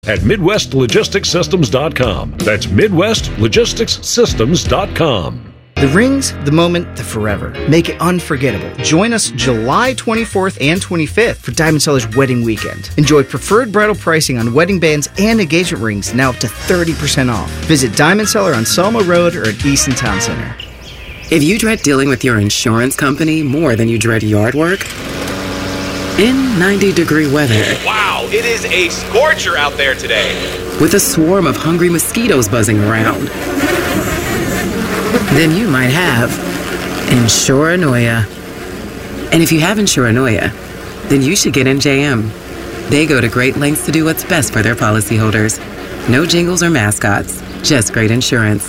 at MidwestLogisticsSystems.com. That's MidwestLogisticsSystems.com. The rings, the moment, the forever. Make it unforgettable. Join us July 24th and 25th for Diamond Seller's Wedding Weekend. Enjoy preferred bridal pricing on wedding bands and engagement rings now up to 30% off. Visit Diamond Seller on Selma Road or at Easton Town Center. If you dread dealing with your insurance company more than you dread yard work, in 90-degree weather... Wow, it is a scorcher out there today. With a swarm of hungry mosquitoes buzzing around... then you might have Insuranoia. And if you have Insuranoia, then you should get NJM. They go to great lengths to do what's best for their policyholders. No jingles or mascots, just great insurance.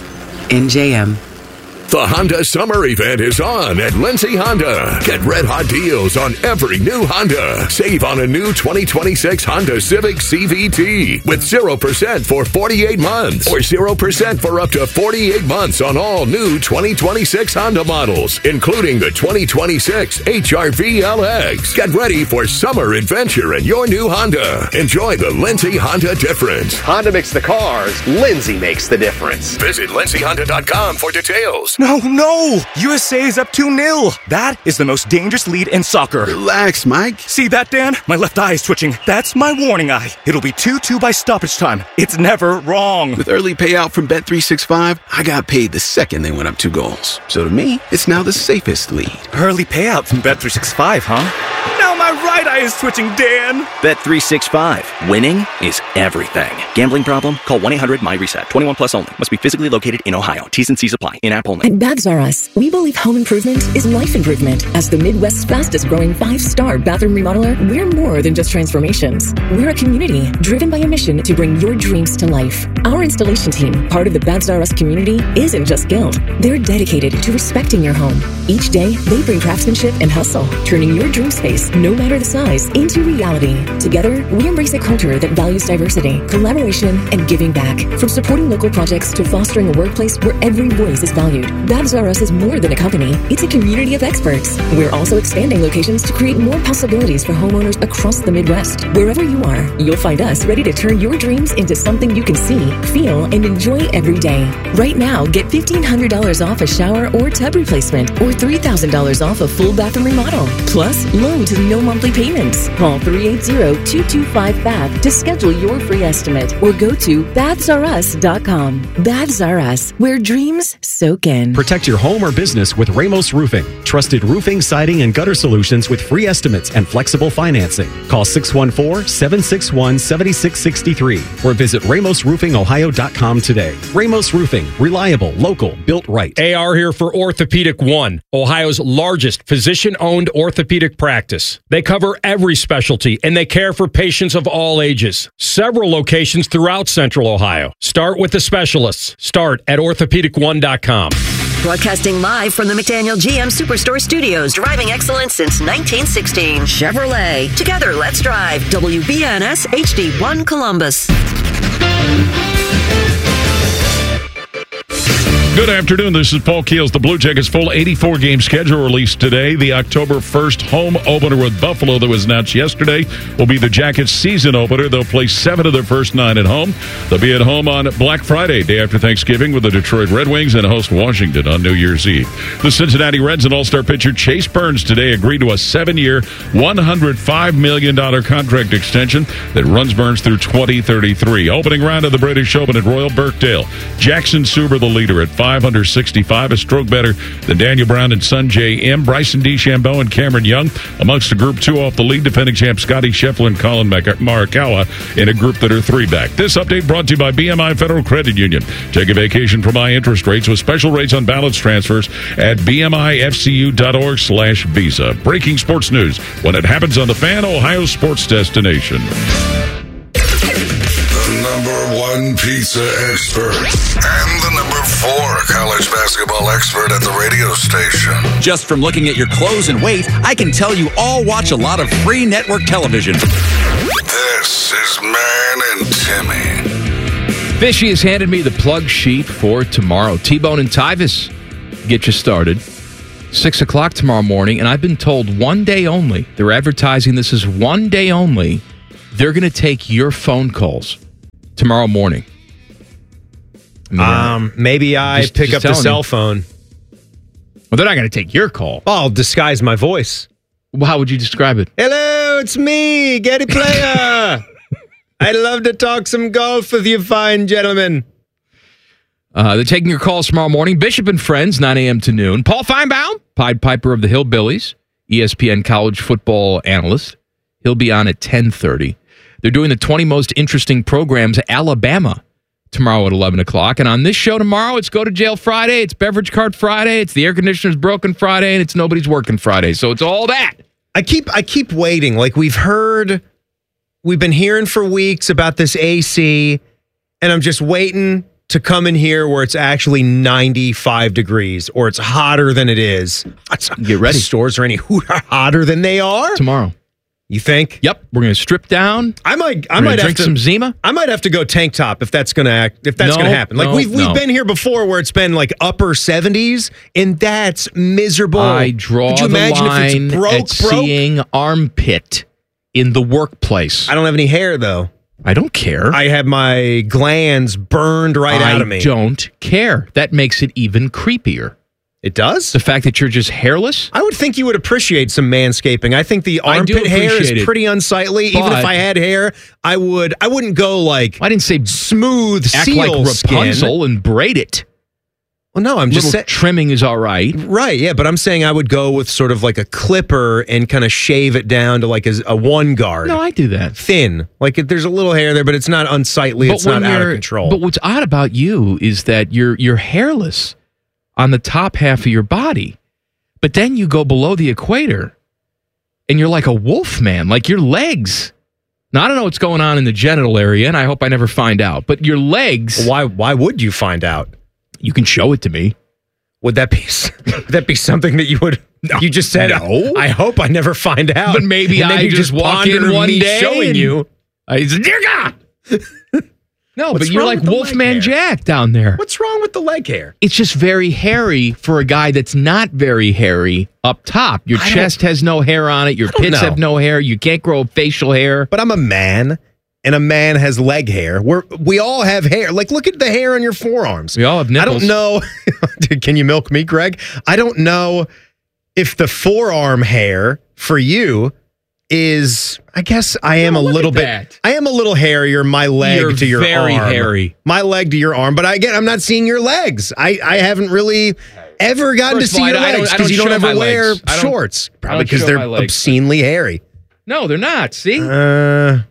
NJM. The Honda Summer Event is on at Lindsay Honda. Get red-hot deals on every new Honda. Save on a new 2026 Honda Civic CVT with 0% for 48 months or 0% for up to 48 months on all new 2026 Honda models, including the 2026 HR-V LX. Get ready for summer adventure in your new Honda. Enjoy the Lindsay Honda difference. Honda makes the cars. Lindsay makes the difference. Visit LindsayHonda.com for details. No! USA is up 2-0. That is the most dangerous lead in soccer. Relax, Mike. See that, Dan? My left eye is twitching. That's my warning eye. It'll be 2-2 by stoppage time. It's never wrong. With early payout from Bet365, I got paid the second they went up 2 goals. So to me, it's now the safest lead. Early payout from Bet365, huh? Now my right eye is twitching, Dan. Bet365. Winning is everything. Gambling problem? Call 1-800-MY-RESET. 21 plus only. Must be physically located in Ohio. T's and C's apply. In-app only. At Babs R Us, we believe home improvement is life improvement. As the Midwest's fastest growing 5-star bathroom remodeler, we're more than just transformations. We're a community driven by a mission to bring your dreams to life. Our installation team, part of the Babs R Us community, isn't just skilled. They're dedicated to respecting your home. Each day, they bring craftsmanship and hustle, turning your dream space, no matter the size, into reality. Together, we embrace a culture that values diversity, collaboration, and giving back. From supporting local projects to fostering a workplace where every voice is valued. Babs R Us is more than a company. It's a community of experts. We're also expanding locations to create more possibilities for homeowners across the Midwest. Wherever you are, you'll find us ready to turn your dreams into something you can see, feel, and enjoy every day. Right now, get $1,500 off a shower or tub replacement or $3,000 off a full bathroom remodel. Plus, loan to no monthly payments. Call 380-225-BAB to schedule your free estimate or go to babsrus.com. Babs R Us, where dreams soak in. Protect your home or business with Ramos Roofing. Trusted roofing, siding, and gutter solutions with free estimates and flexible financing. Call 614-761-7663 or visit RamosRoofingOhio.com today. Ramos Roofing. Reliable, local, built right. AR here for Orthopedic One, Ohio's largest physician-owned orthopedic practice. They cover every specialty and they care for patients of all ages. Several locations throughout Central Ohio. Start with the specialists. Start at orthopedic1.com. Broadcasting live from the McDaniel GM Superstore Studios, driving excellence since 1916. Chevrolet. Together, let's drive. WBNS HD1 Columbus. Good afternoon. This is Paul Keels. The Blue Jackets' full 84-game schedule released today. The October 1st home opener with Buffalo that was announced yesterday will be the Jackets' season opener. They'll play 7 of their first 9 at home. They'll be at home on Black Friday, day after Thanksgiving, with the Detroit Red Wings and host Washington on New Year's Eve. The Cincinnati Reds and All-Star pitcher Chase Burns today agreed to a 7-year, $105 million contract extension that runs Burns through 2033. Opening round of the British Open at Royal Birkdale. Jackson Suber, the leader, at 565, a stroke better than Daniel Brown and Sungjae Im. Bryson DeChambeau and Cameron Young amongst a group 2 off the lead, defending champ Scotty Scheffler and Colin Morikawa in a group that are 3 back. This update brought to you by BMI Federal Credit Union. Take a vacation from high interest rates with special rates on balance transfers at bmifcu.org/visa. Breaking sports news when it happens on the Fan, Ohio sports destination. #1 pizza expert and the #4 college basketball expert at the radio station. Just from looking at your clothes and weight, I can tell you all watch a lot of free network television. This is Man and Timmy. Fishy has handed me the plug sheet for tomorrow. T-Bone and Tyvis get you started. 6 o'clock tomorrow morning, and I've been told one day only. They're advertising this as one day only. They're going to take your phone calls. tomorrow morning? Maybe I pick up the cell phone. Well, they're not going to take your call. I'll disguise my voice. Well, how would you describe it? Hello, it's me, Getty Player. I'd love to talk some golf with you fine gentlemen. They're taking your calls tomorrow morning. Bishop and Friends, 9 a.m. to noon. Paul Feinbaum, Pied Piper of the Hillbillies, ESPN college football analyst. He'll be on at 10:30. They're doing the 20 most interesting programs at Alabama tomorrow at 11 o'clock. And on this show tomorrow, it's Go to Jail Friday, it's Beverage Cart Friday, it's the Air Conditioner's Broken Friday, and it's Nobody's Working Friday. So it's all that. I keep waiting. Like we've been hearing for weeks about this AC, and I'm just waiting to come in here where it's actually 95 degrees or it's hotter than it is. Get ready. Stores are any hotter than they are tomorrow. You think? Yep. We're going to strip down. I might drink some Zima. I might have to go tank top if that's going to happen. Like we've been here before where it's been like upper 70s and that's miserable. I draw the line at seeing armpit in the workplace. I don't have any hair though. I don't care. I have my glands burned out of me. I don't care. That makes it even creepier. It does? The fact that you're just hairless? I would think you would appreciate some manscaping. I think the armpit hair is pretty unsightly. Even if I had hair, I wouldn't go like I didn't say smooth act seal like Rapunzel skin and braid it. Well, no, I'm just saying trimming is all right. Right, yeah, but I'm saying I would go with sort of like a clipper and kind of shave it down to like a one guard. No, I do that. Thin. Like there's a little hair there, but it's not unsightly. It's not out of control. But what's odd about you is that you're hairless on the top half of your body. But then you go below the equator and you're like a wolf man, like your legs. Now, I don't know what's going on in the genital area, and I hope I never find out. But your legs... Why would you find out? You can show it to me. Would that be something that you would... No, you just said, no. I hope I never find out. But maybe I just walk in one day showing you. I said, dear God! No, What's but you're like Wolfman Jack down there. What's wrong with the leg hair? It's just very hairy for a guy that's not very hairy up top. Your chest has no hair on it. Your pits have no hair. You can't grow facial hair. But I'm a man, and a man has leg hair. We all have hair. Like, look at the hair on your forearms. We all have nipples. I don't know. Can you milk me, Greg? I don't know if the forearm hair for you is, I guess I am a little bit. I am a little hairier. My leg to your arm. Very hairy. My leg to your arm. But again, I'm not seeing your legs. I haven't really ever gotten to see your legs because you don't ever wear shorts. Probably because they're obscenely hairy. No, they're not. See? No.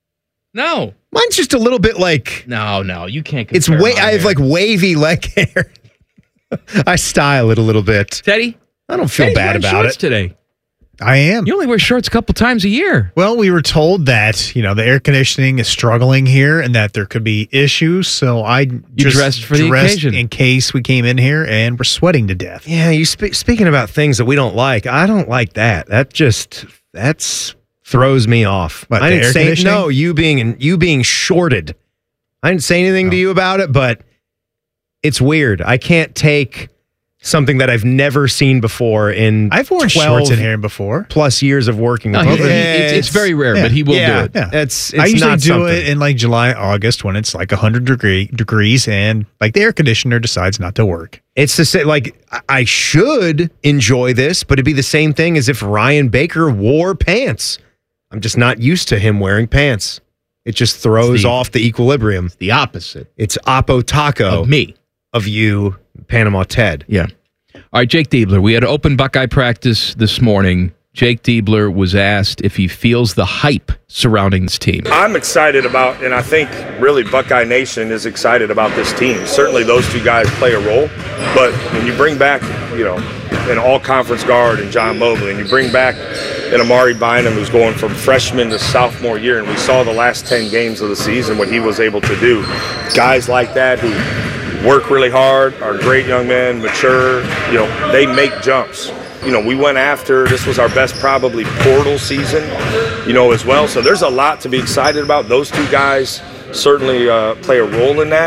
Mine's just a little bit like. No, you can't. It's I have like wavy leg hair. I style it a little bit. Teddy, I don't feel bad about it today. I am. You only wear shorts a couple times a year. Well, we were told that, the air conditioning is struggling here and that there could be issues. So I just dressed for the occasion in case we came in here and we're sweating to death. Yeah, you speaking about things that we don't like. I don't like that. That's throws me off. What, I the didn't air say conditioning? no. You being shorted. I didn't say anything to you about it, but it's weird. I can't take something that I've never seen before in I've worn shorts in here before. Plus years of working with him. It's very rare, but he will do it. Yeah. It's I usually not do something. it in like July, August when it's like 100 degrees and like the air conditioner decides not to work. It's the same. Like I should enjoy this, but it'd be the same thing as if Ryan Baker wore pants. I'm just not used to him wearing pants. It just throws off the equilibrium. It's the opposite. It's Oppo Taco of me, of you, Panama Ted. Yeah. All right, Jake Diebler. We had open Buckeye practice this morning. Jake Diebler was asked if he feels the hype surrounding this team. I'm excited about, and I think really Buckeye Nation is excited about this team. Certainly those two guys play a role, but when you bring back, an all-conference guard and John Mobley, and you bring back an Amari Bynum who's going from freshman to sophomore year, and we saw the last 10 games of the season what he was able to do. Guys like that who work really hard, are great young men, mature, they make jumps. We went after, this was our best probably portal season, as well. So there's a lot to be excited about. Those two guys certainly play a role in that.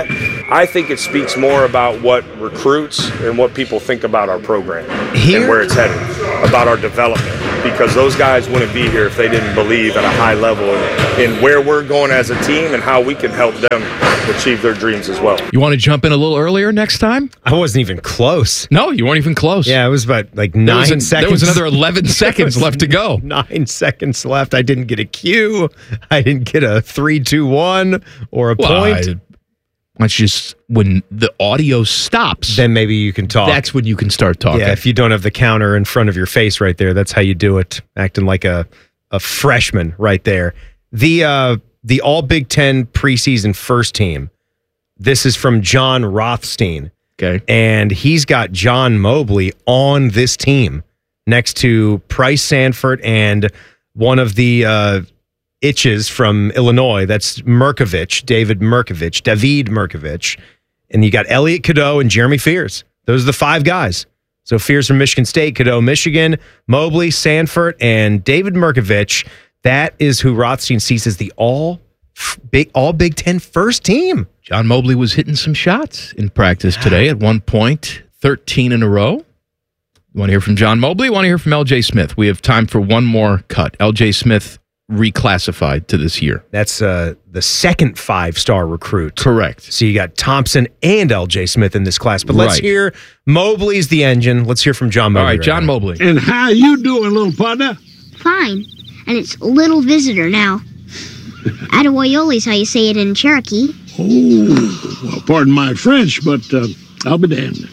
I think it speaks more about what recruits and what people think about our program and where it's headed, about our development. Because those guys wouldn't be here if they didn't believe at a high level in where we're going as a team and how we can help them achieve their dreams as well. You want to jump in a little earlier next time? I wasn't even close. No, you weren't even close. Yeah, it was about like 9 seconds. There was another 11 seconds left to go. 9 seconds left. I didn't get a cue. I didn't get a 3-2-1 or a point. Once just when the audio stops, then maybe you can talk. That's when you can start talking. Yeah, if you don't have the counter in front of your face right there, that's how you do it. Acting like a freshman right there. The All Big Ten preseason first team. This is from John Rothstein. Okay, and he's got John Mobley on this team next to Price Sanford and one of the itches from Illinois. That's David Merkovich. And you got Elliot Cadeau and Jeremy Fears. Those are the 5 guys. So Fears from Michigan State, Cadeau, Michigan, Mobley, Sanford, and David Merkovich. That is who Rothstein sees as the all Big Ten first team. John Mobley was hitting some shots in practice today at one point, 13 in a row. You want to hear from John Mobley? You want to hear from L.J. Smith? We have time for one more cut. L.J. Smith reclassified to this year. That's the second 5-star recruit. Correct. So you got Thompson and L.J. Smith in this class. But let's hear Mobley's the engine. Let's hear from John Mobley. All right, John Mobley. And how you doing, little partner? Fine. And it's little visitor now. Attawoyoli's how you say it in Cherokee. Oh, well, pardon my French, but I'll be damned.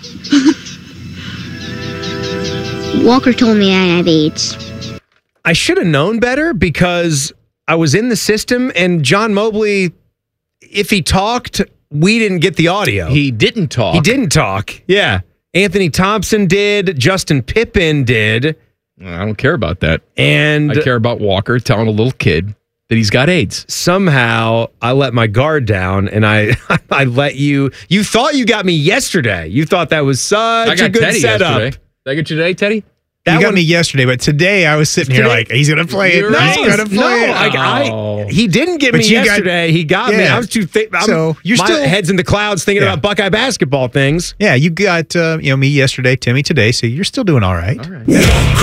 Walker told me I have AIDS. I should have known better because I was in the system and John Mobley, if he talked, we didn't get the audio. He didn't talk. Yeah. Anthony Thompson did. Justin Pippen did. I don't care about that. And I care about Walker telling a little kid that he's got AIDS. Somehow I let my guard down and I let you thought you got me yesterday. You thought that was such a good Teddy setup. Yesterday. Did I get you today, Teddy? You got me yesterday, but today I was sitting here like, he's going to play it. No, he's going to play it. He didn't get me yesterday. He got me. I was too thick. So you're my still head's in the clouds thinking about Buckeye basketball things. Yeah, you got me yesterday, Timmy today, so you're still doing all right. All right.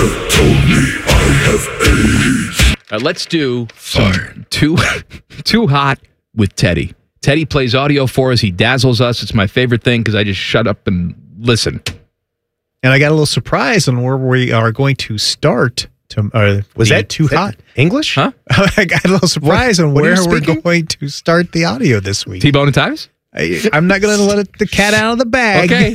Let's do too hot with Teddy. Teddy plays audio for us. He dazzles us. It's my favorite thing because I just shut up and listen. And I got a little surprise on where we are going to start. Was that too hot? English? Huh? I got a little surprise on where we're going to start the audio this week. T-Bone and Titus? I'm not going to let the cat out of the bag. Okay.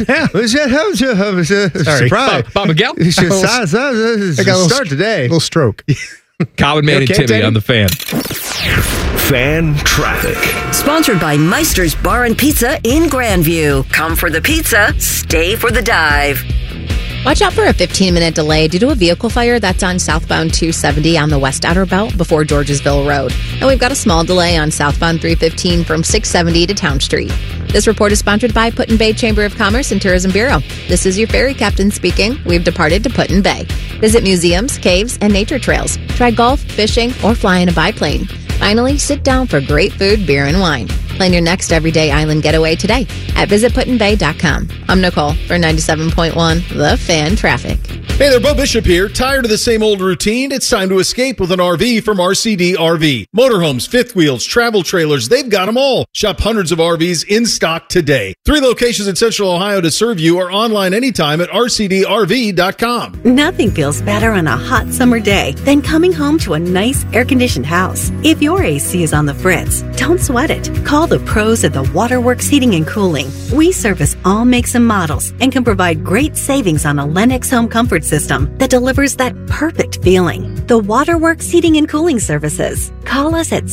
Sorry. Surprise. Bob Miguel? Start today. Little stroke. Common Man and Timmy Teddy? on the Fan. Fan traffic. Sponsored by Meister's Bar and Pizza in Grandview. Come for the pizza, stay for the dive. Watch out for a 15-minute delay due to a vehicle fire that's on southbound 270 on the West Outer Belt before Georgesville Road. And we've got a small delay on southbound 315 from 670 to Town Street. This report is sponsored by Put-in-Bay Chamber of Commerce and Tourism Bureau. This is your ferry captain speaking. We've departed to Put-in-Bay. Visit museums, caves, and nature trails. Try golf, fishing, or fly in a biplane. Finally, sit down for great food, beer, and wine. Plan your next everyday island getaway today at visitputinbay.com. I'm Nicole for 97.1 The Fan Traffic. Hey there, Bo Bishop here. Tired of the same old routine? It's time to escape with an RV from RCD RV. Motorhomes, fifth wheels, travel trailers, they've got them all. Shop hundreds of RVs in stock today. 3 locations in Central Ohio to serve you or online anytime at rcdrv.com. Nothing feels better on a hot summer day than coming home to a nice air-conditioned house. If your AC is on the fritz, don't sweat it. Call the pros at the Waterworks Heating and Cooling. We service all makes and models and can provide great savings on a Lennox home comfort system that delivers that perfect feeling. The Waterworks Heating and Cooling Services. Call us at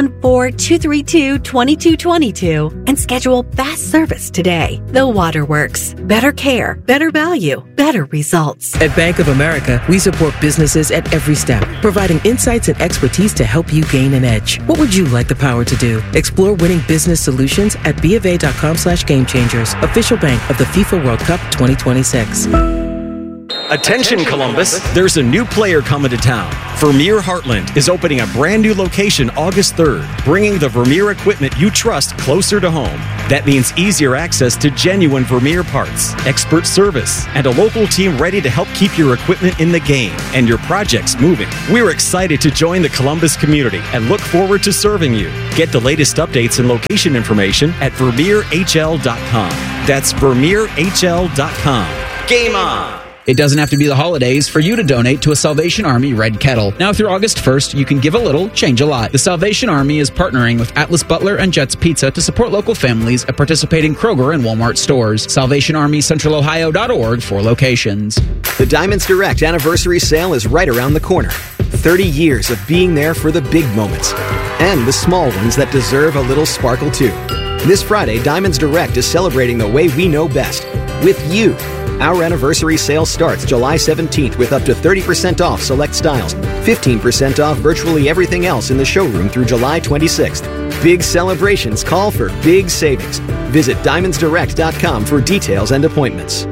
614-232-2222 and schedule fast service today. The Waterworks. Better care, better value, better results. At Bank of America, we support businesses at every step, providing insights and expertise to help you gain an edge. What would you like the power to do? Explore winning business solutions at BofA.com/gamechangers, official bank of the FIFA World Cup 2026. Attention, Columbus. There's a new player coming to town. Vermeer Heartland is opening a brand new location August 3rd, bringing the Vermeer equipment you trust closer to home. That means easier access to genuine Vermeer parts, expert service, and a local team ready to help keep your equipment in the game and your projects moving. We're excited to join the Columbus community and look forward to serving you. Get the latest updates and location information at VermeerHL.com. That's VermeerHL.com. Game on! It doesn't have to be the holidays for you to donate to a Salvation Army Red Kettle. Now through August 1st, you can give a little, change a lot. The Salvation Army is partnering with Atlas Butler and Jets Pizza to support local families at participating Kroger and Walmart stores. SalvationArmyCentralOhio.org for locations. The Diamonds Direct anniversary sale is right around the corner. 30 years of being there for the big moments and the small ones that deserve a little sparkle too. This Friday, Diamonds Direct is celebrating the way we know best, with you. Our anniversary sale starts July 17th with up to 30% off select styles, 15% off virtually everything else in the showroom through July 26th. Big celebrations call for big savings. Visit DiamondsDirect.com for details and appointments.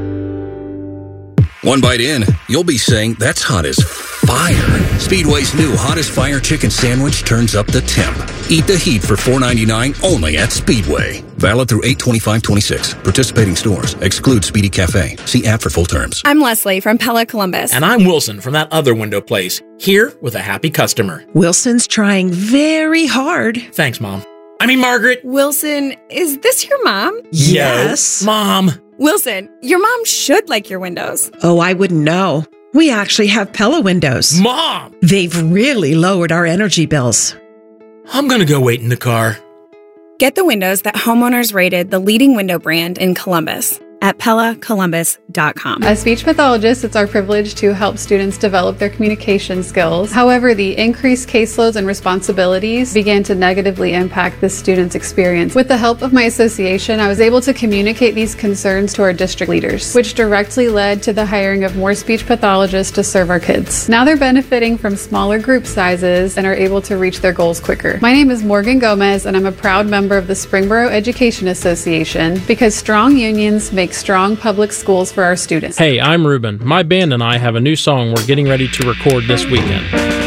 One bite in, you'll be saying, that's hot as fire. Speedway's new Hottest Fire Chicken Sandwich turns up the temp. Eat the heat for $4.99 only at Speedway. Valid through 8/25/26. Participating stores. Exclude Speedy Cafe. See app for full terms. I'm Leslie from Pella Columbus. And I'm Wilson from that other window place. Here with a happy customer. Wilson's trying very hard. Thanks, Mom. I mean, Margaret. Wilson, is this your mom? Yes. Mom. Wilson, your mom should like your windows. Oh, I wouldn't know. We actually have Pella windows. Mom! They've really lowered our energy bills. I'm going to go wait in the car. Get the windows that homeowners rated the leading window brand in Columbus at PellaColumbus.com. As speech pathologists, it's our privilege to help students develop their communication skills. However, the increased caseloads and responsibilities began to negatively impact the student's experience. With the help of my association, I was able to communicate these concerns to our district leaders, which directly led to the hiring of more speech pathologists to serve our kids. Now they're benefiting from smaller group sizes and are able to reach their goals quicker. My name is Morgan Gomez, and I'm a proud member of the Springboro Education Association because strong unions make strong public schools for our students. Hey, I'm Ruben. My band and I have a new song we're getting ready to record this weekend.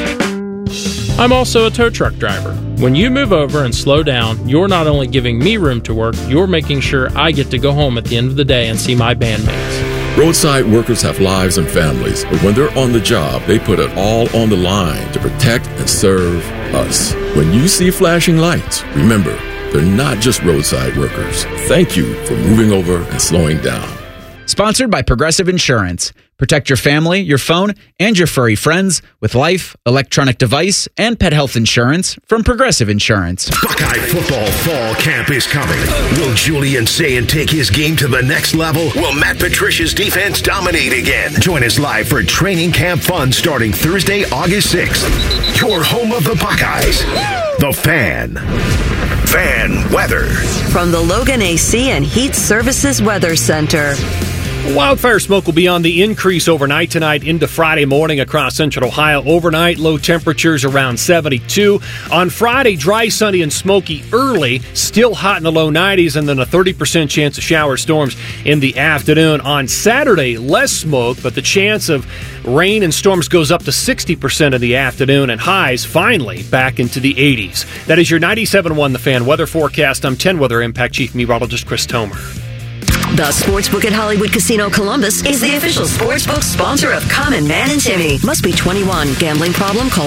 I'm also a tow truck driver. When you move over and slow down, you're not only giving me room to work, you're making sure I get to go home at the end of the day and see my bandmates. Roadside workers have lives and families, but when they're on the job, they put it all on the line to protect and serve us. When you see flashing lights, remember, they're not just roadside workers. Thank you for moving over and slowing down. Sponsored by Progressive Insurance. Protect your family, your phone, and your furry friends with life, electronic device, and pet health insurance from Progressive Insurance. Buckeye football fall camp is coming. Will Julian Sayin take his game to the next level? Will Matt Patricia's defense dominate again? Join us live for training camp fun starting Thursday, August 6th. Your home of the Buckeyes. The Fan. Fan weather. From the Logan AC and Heat Services Weather Center. Wildfire smoke will be on the increase overnight tonight into Friday morning across central Ohio. Overnight, low temperatures around 72. On Friday, dry, sunny, and smoky early. Still hot in the low 90s, and then a 30% chance of shower storms in the afternoon. On Saturday, less smoke, but the chance of rain and storms goes up to 60% in the afternoon, and highs finally back into the 80s. That is your 97.1 The Fan weather forecast. I'm 10 Weather Impact Chief Meteorologist Chris Tomer. The Sportsbook at Hollywood Casino Columbus is the official sportsbook sponsor of Common Man and Timmy. Must be 21. Gambling problem? Call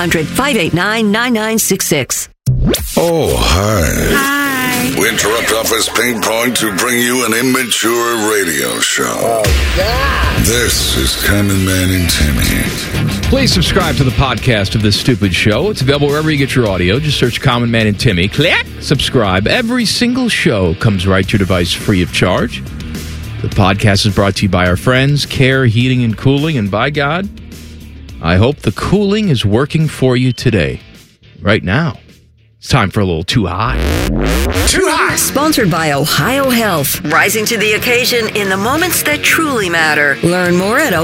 1-800-589-9966. Oh, hi. Hi. We interrupt office ping pong to bring you an immature radio show. Oh, God. This is Common Man and Timmy. Please subscribe to the podcast of this stupid show. It's available wherever you get your audio. Just search Common Man and Timmy. Click subscribe. Every single show comes right to your device free of charge. The podcast is brought to you by our friends, Care Heating and Cooling. And by God, I hope the cooling is working for you today. Right now. It's time for a little Too Hot. Too Hot! Sponsored by Ohio Health. Rising to the occasion in the moments that truly matter. Learn more at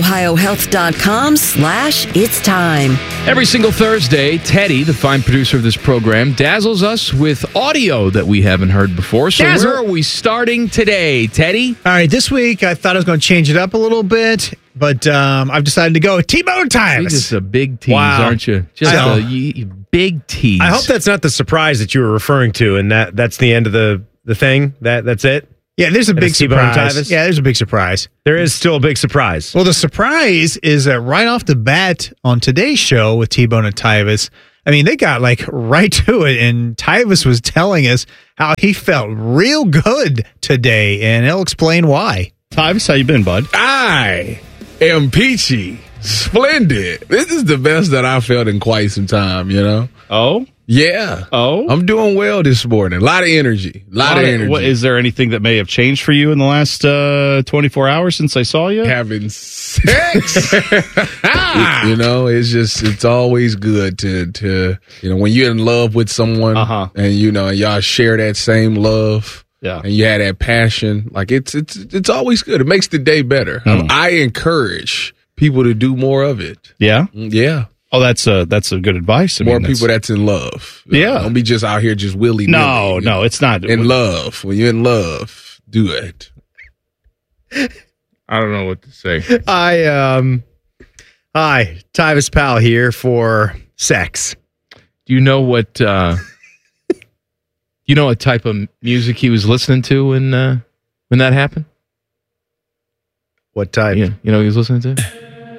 ohiohealth.com/it's time. Every single Thursday, Teddy, the fine producer of this program, dazzles us with audio that we haven't heard before. So where are we starting today, Teddy? All right, this week I thought I was going to change it up a little bit. but I've decided to go with T-Bone Tyvis. You're just a big tease, Wow. aren't you? Just a big tease. I hope that's not the surprise that you were referring to, and that's the end of the thing. That's it. Yeah, there's a And big it's T-Bone surprise. Tyvis? Yeah, there's a big surprise. There is still a big surprise. Well, the surprise is that right off the bat on today's show with T-Bone and Tyvis, I mean, they got like right to it, and Tyvis was telling us how he felt real good today, and he'll explain why. Tyvis, how you been, bud? I am peachy, splendid. This is the best that I've felt in quite some time, you know? Oh? Yeah. Oh? I'm doing well this morning. A lot of energy. A lot of energy. What, is there anything that may have changed for you in the last 24 hours since I saw you? Having sex. You know, it's always good to when you're in love with someone and, y'all share that same love. Yeah. And you have that passion. Like it's always good. It makes the day better. I encourage people to do more of it. Yeah? Yeah. Oh, that's a good advice. More people that's in love. Yeah. Don't be just out here just willy-nilly. No, it's not. In love. When you're in love, do it. I don't know what to say. Hi, Tyvis Powell here for sex. Do you know what type of music he was listening to when that happened? What type? Yeah, you know what he was listening to?